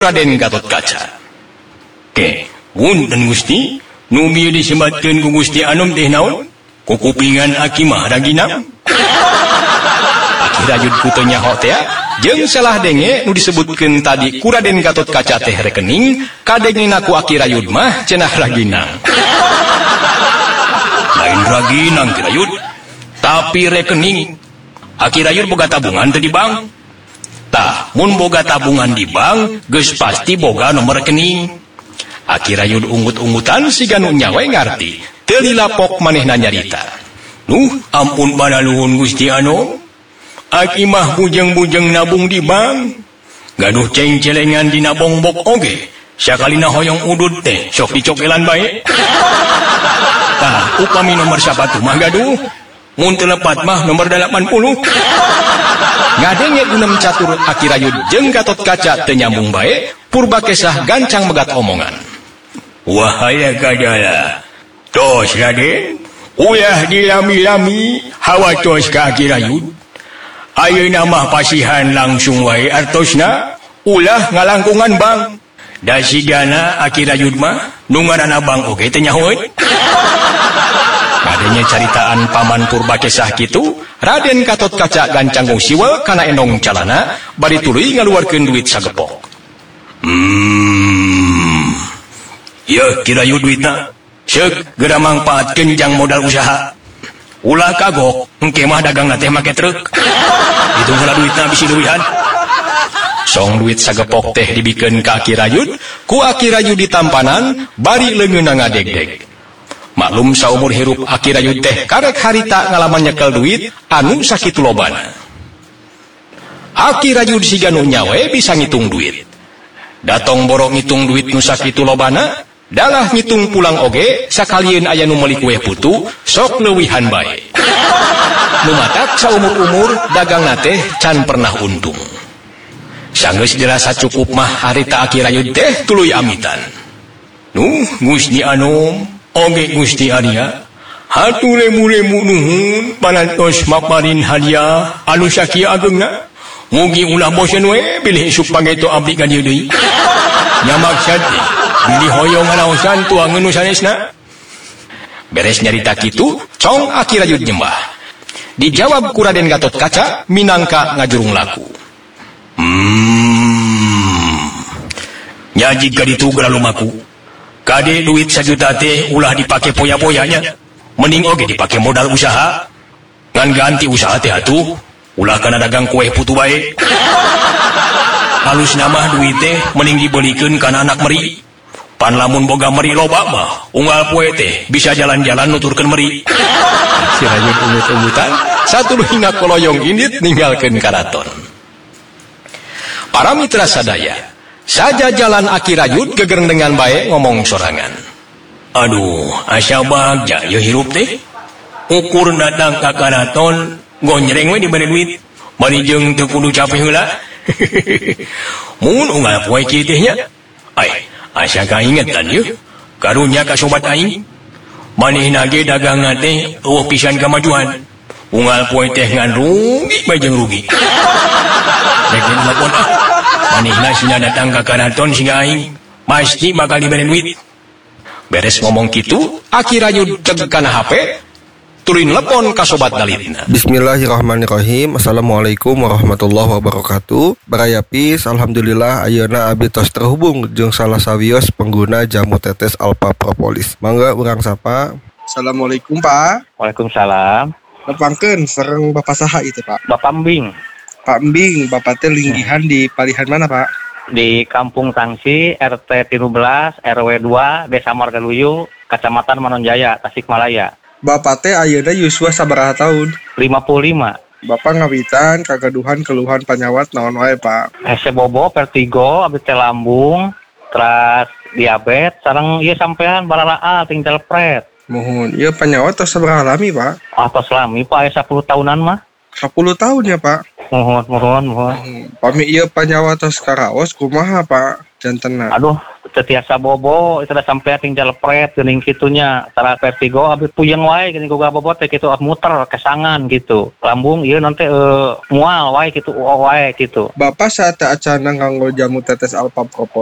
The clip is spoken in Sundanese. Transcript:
Raden Gatotkaca. Oke, wunten Gusti, numi disebatkeun ku Gusti Anom teh naon? Kukupingan Aki mah raginam. Aki rayud ku teu nyaho teh jeung salah denge nu disebutkeun tadi ku Raden Gatotkaca teh rekening, kadengna ku Aki rayud mah cenah raginam. Lain raginam Ki Rayud, tapi rekening. Aki rayud boga tabungan teu di bank. Tah, mun boga tabungan di bank, geus pasti boga nomor rekening. Aki rayud ungut-ungutan siga nu nyawe ngarti, teu dilapok manehna nyarita. Ampun badaluhun Gusti Anom. Aki mah bujeng-bujeng nabung di bank. Gaduh ceng-celengan dina bongbok oge. Sakalina hoyong udud teh, sok dicokelan bae. Tah, upami nomor sapatu mah gaduh. Mun teu lepat mah nomor 80. Ngadenge gunem catur Aki rayud jeung Gatotkaca teu nyambung bae, Purbakesah gancang megat omongan. Wahaya kadala. Tos Raden, ulah dilami-lami hawatos ka Aki rayud. Ayeuna mah pasihan langsung wae artosna, ulah ngalangkungan bang. Da sigana Aki rayud mah nu ngaranna bang oge teu nyahoeun. Kadenya caritaan paman Purbakesah kitu, Raden Gatotkaca gancang siwel kana endong calana, bari tuluy ngaluarkeun duit sagepok. Ya Ki Rayud duitna, ceuk geura mangpaatkeun jang modal usaha. Ulah kagok, engke mah dagangna teh make truk. Itu heula duitna bisi leuwihan. Song duit sagepok teh dibikeun ka Ki Rayud, ku Aki rayud ditampanan, bari leungeunna ngadeg-deg. Maklum saumur hirup Aki rayud teh karek harita ngalaman nyekel duit anu sakitu lobana. Aki rayud siga nu nyawe bisa ngitung duit. Datong borong ngitung duit nu sakitu lobana, dalah ngitung pulang oge sakalieun aya nu meuli kueh putu, sok leuwihan bae. Nu matak saumur-umur dagangna teh can pernah untung. Sanggeus dirasa cukup mah harita Aki rayud teh tuluy amitan. Gusti Anom, oge Gusti Arya, hatu lemu-lemu nuhun panantos maparin hadiah anu sakieu ageungna. Mugi ulah bosen we bilih isuk pangeto abdi ka dieu deui. Nya maksad bilih hoyong ngaraosan tuangeun nu sanesna. Beres nyarita kitu, cong Aki rayud nyembah. Dijawab ku Raden Gatotkaca minangka ngajurung laku. Nya jika ditu geura lumaku, kade duit 1 juta teh ulah dipake poya-poyanya, mending oge dipake modal usaha. Ngan ganti usaha teh atuh, ulah kana dagang kueh putu bae. Halus namah duit teh mending dibelikeun kana anak meri. Pan lamun boga meri loba mah, unggal poe teh bisa jalan-jalan nuturkeun meri. Si rayud umut-umutan, satuluy hingga koloyong indit ninggalkeun karaton. Para mitra sadaya, saja jalan Aki rayud gegereng dengan baik ngomong sorangan. Aduh, asa bagja ya hirup teh. Ukur datang ka karaton, gonjreng we dibere duit. Bari jeung teu kudu capek heula. Mun unggal poe kieu teh nya. Ai, asa kaingetan yeuh. Karunya ka sobat aing. Manehna ge dagangan teh eueuh pisan kamajuan. Unggal poe teh ngan rugi bae jeung rugi. Rek telepon ah. Manehna sina datang ka karaton siga aing, pasti bakal dibere duit. Beres ngomong kitu, Aki rayud ceg kana HP, tuluy nelepon ka sobat dalitna. Bismillahirrahmanirrahim. Assalamualaikum warahmatullahi wabarakatuh. Barayapis, alhamdulillah ayeuna abdi tos terhubung jeung salah sawios pengguna jamu tetes Alpha Propolis. Mangga urang sapa. Assalamualaikum Pak. Waalaikumsalam. Nepangkeun sareng Bapak saha itu Pak? Bapak Mbing. Pak Mbing, Bapak teh linggihan di palihan mana Pak? Di Kampung Tangsi, RT 13, RW 2, Desa Margaluyu, Kecamatan Manonjaya, Tasikmalaya. Bapak teh ayeuna yuswa sabaraha tahun? 55. Bapak ngawitan kagaduhan keluhan panyawat naon wae Pak? Hese bobo, vertigo, abdi teh lambung, terus diabetes, sareng ieu sampean baralaa tinggal pret. Mohon, ieu panyawat tos sabaraha lami Pak? Atos lami Pak, aya 10 tahunan mah. 10 tahun ya Pak? Mohon. Pami ieu panyawat tos karaos kumaha Pak? Jantenna. Aduh, tetiasa bobo itu sampai tinggal pret geuning kitunya tara vertigo abis puyeng wae geuning boga bobot teh kitu muter kesangan gitu lambung ieu nanti mual wae gitu wae gitu. Bapak saat acana nganggo jamu tetes alpha propolis